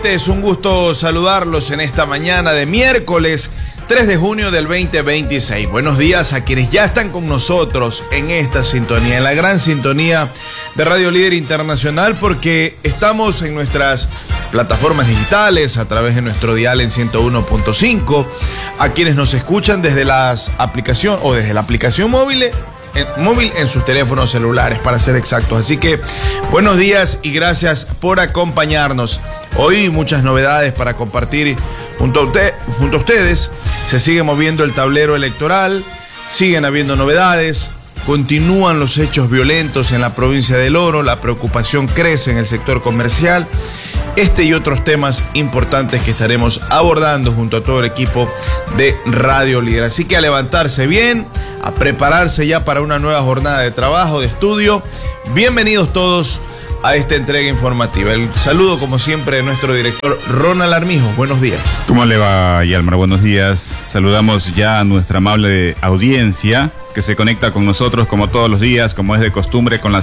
Es un gusto saludarlos en esta mañana de miércoles 3 de junio del 2026. Buenos días a quienes ya están con nosotros en esta sintonía, en la gran sintonía de Radio Líder Internacional, porque estamos en nuestras plataformas digitales a través de nuestro dial en 101.5, a quienes nos escuchan desde las aplicaciones o desde la aplicación móvil en sus teléfonos celulares, para ser exactos. Así que buenos días y gracias por acompañarnos. Hoy muchas novedades para compartir junto a ustedes. Se sigue moviendo el tablero electoral, siguen habiendo novedades, continúan los hechos violentos en la provincia del Oro, la preocupación crece en el sector comercial. Este y otros temas importantes que estaremos abordando junto a todo el equipo de Radio Líder. Así que a levantarse bien, a prepararse ya para una nueva jornada de trabajo, de estudio. Bienvenidos todos a esta entrega informativa. El saludo, como siempre, de nuestro director Ronald Armijo. Buenos días. ¿Cómo le va, Yalmar? Buenos días. Saludamos ya a nuestra amable audiencia que se conecta con nosotros como todos los días, como es de costumbre, con la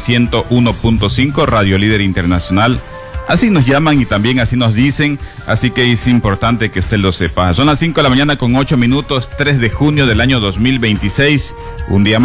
101.5 Radio Líder Internacional. Así nos llaman y también así nos dicen, así que es importante que usted lo sepa. Son las 5 de la mañana con 8 minutos, 3 de junio del año 2026. Un día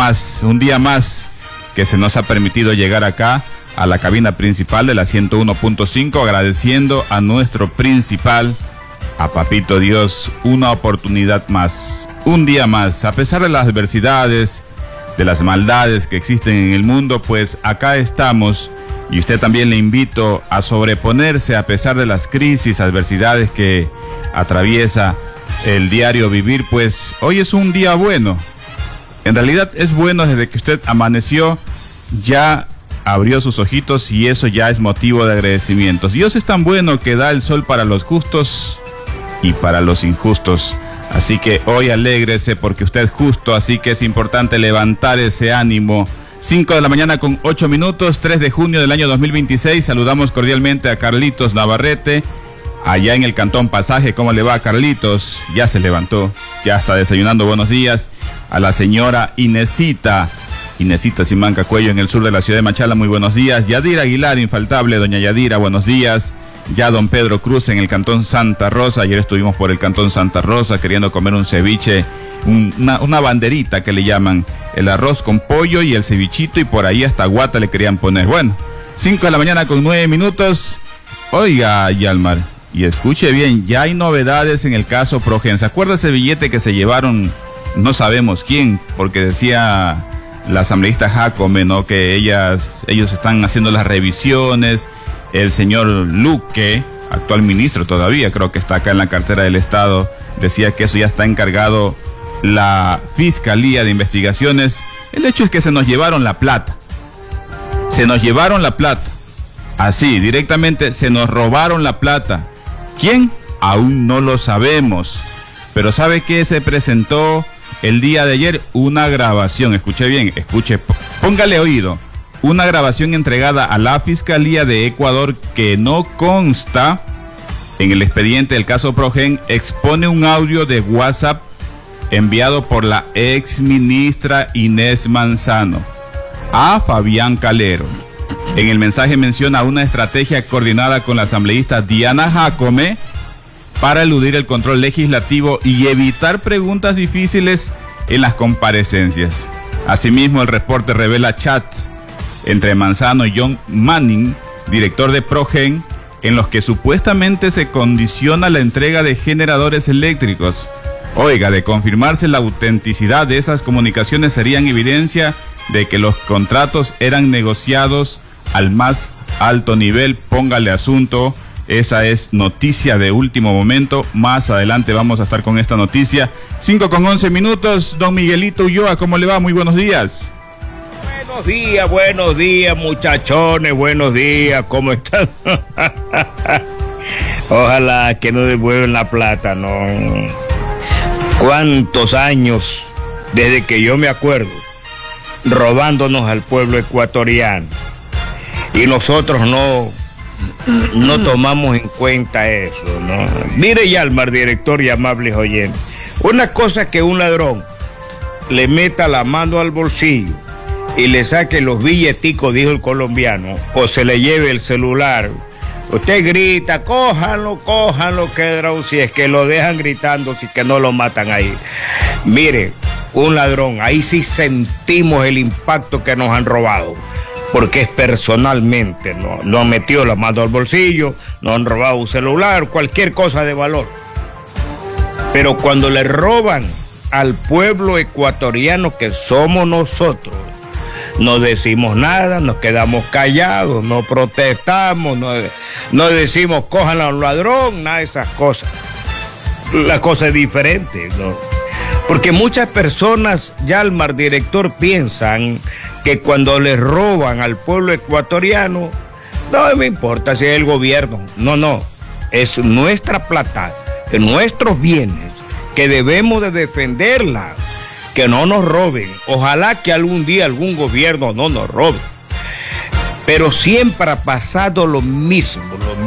más que se nos ha permitido llegar acá a la cabina principal de la 101.5, agradeciendo a nuestro principal, a Papito Dios, una oportunidad más, un día más. A pesar de las adversidades, de las maldades que existen en el mundo, pues acá estamos. Y usted también le invito a sobreponerse a pesar de las crisis, adversidades que atraviesa el diario vivir, pues hoy es un día bueno. En realidad es bueno desde que usted amaneció, ya abrió sus ojitos y eso ya es motivo de agradecimiento. Dios es tan bueno que da el sol para los justos y para los injustos. Así que hoy alégrese porque usted es justo, así que es importante levantar ese ánimo. 5 de la mañana con 8 minutos, 3 de junio del año 2026. Saludamos cordialmente a Carlitos Navarrete, allá en el Cantón Pasaje. ¿Cómo le va, Carlitos? Ya se levantó, ya está desayunando. Buenos días. A la señora Inesita Simanca Cuello, en el sur de la ciudad de Machala. Muy buenos días. Yadira Aguilar, infaltable. Doña Yadira, buenos días. Ya don Pedro Cruz en el Cantón Santa Rosa. Ayer estuvimos por el Cantón Santa Rosa queriendo comer un ceviche, una banderita que le llaman, el arroz con pollo y el cevichito, y por ahí hasta guata le querían poner. Bueno, 5 de la mañana con 9 minutos. Oiga, Yalmar, y escuche bien, ya hay novedades en el caso Progen. ¿Se acuerda ese billete que se llevaron? No sabemos quién, porque decía la asambleísta Jacome, ¿no?, que ellos están haciendo las revisiones. El señor Luque, actual ministro todavía, creo que está acá en la cartera del Estado, decía que eso ya está encargado la Fiscalía de Investigaciones. El hecho es que se nos llevaron la plata. Así, directamente se nos robaron la plata. ¿Quién? Aún no lo sabemos. Pero ¿sabe qué se presentó el día de ayer? Una grabación, escuche bien, póngale oído. Una grabación entregada a la Fiscalía de Ecuador que no consta en el expediente del caso Progen, expone un audio de WhatsApp enviado por la ex ministra Inés Manzano a Fabián Calero. En el mensaje menciona una estrategia coordinada con la asambleísta Diana Jacome para eludir el control legislativo y evitar preguntas difíciles en las comparecencias. Asimismo, el reporte revela chats entre Manzano y John Manning, director de Progen, en los que supuestamente se condiciona la entrega de generadores eléctricos. Oiga, de confirmarse la autenticidad de esas comunicaciones, serían evidencia de que los contratos eran negociados al más alto nivel. Póngale asunto, esa es noticia de último momento. Más adelante vamos a estar con esta noticia. 5 con 11 minutos, don Miguelito Ulloa, ¿cómo le va? Muy buenos días. Buenos días, muchachones, buenos días, ¿cómo están? Ojalá que no devuelvan la plata, ¿no? ¿Cuántos años, desde que yo me acuerdo, robándonos al pueblo ecuatoriano? Y nosotros no tomamos en cuenta eso, ¿no? Mire, Yalmar, director y amables oyentes, una cosa que un ladrón le meta la mano al bolsillo y le saque los billeticos, dijo el colombiano, o se le lleve el celular, Usted grita, cójanlo, Kedraun, si es que lo dejan gritando, si que no lo matan ahí. Mire, un ladrón, ahí sí sentimos el impacto que nos han robado, porque es personalmente, no han metido la mano al bolsillo, no han robado un celular, cualquier cosa de valor. Pero cuando le roban al pueblo ecuatoriano que somos nosotros, no decimos nada, nos quedamos callados, no protestamos, no decimos cojan a un ladrón, nada de esas cosas. La cosa es diferente, ¿no? Porque muchas personas, Yalmar, director, piensan que cuando les roban al pueblo ecuatoriano, no me importa si es el gobierno, no, es nuestra plata, nuestros bienes, que debemos de defenderla, que no nos roben. Ojalá que algún día algún gobierno no nos robe. Pero siempre ha pasado lo mismo.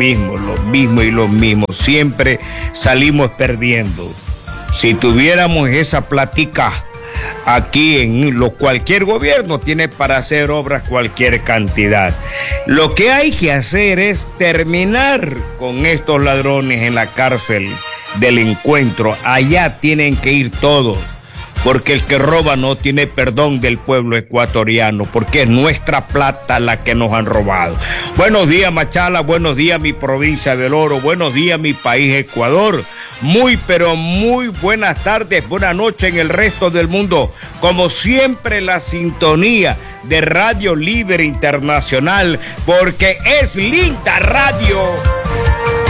Siempre salimos perdiendo. Si tuviéramos esa plática aquí cualquier gobierno tiene para hacer obras cualquier cantidad. Lo que hay que hacer es terminar con estos ladrones en la cárcel del encuentro. Allá tienen que ir todos, porque el que roba no tiene perdón del pueblo ecuatoriano, porque es nuestra plata la que nos han robado. Buenos días, Machala, buenos días, mi provincia del Oro, buenos días, mi país, Ecuador. Muy, pero muy buenas tardes, buenas noches en el resto del mundo. Como siempre, la sintonía de Radio Libre Internacional, porque es linda radio.